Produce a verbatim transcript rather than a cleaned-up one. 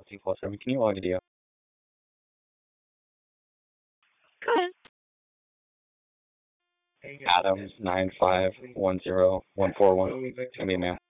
two four seven. Can you log a deal? Go ahead. Adams nine five one zero one four one. It's gonna be a man.